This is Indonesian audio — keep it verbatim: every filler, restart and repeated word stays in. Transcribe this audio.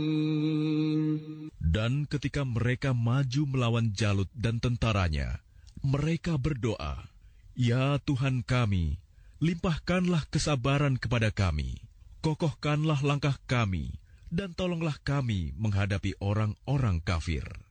Dan ketika mereka maju melawan Jalut dan tentaranya, mereka berdoa, "Ya Tuhan kami, limpahkanlah kesabaran kepada kami, kokohkanlah langkah kami, dan tolonglah kami menghadapi orang-orang kafir."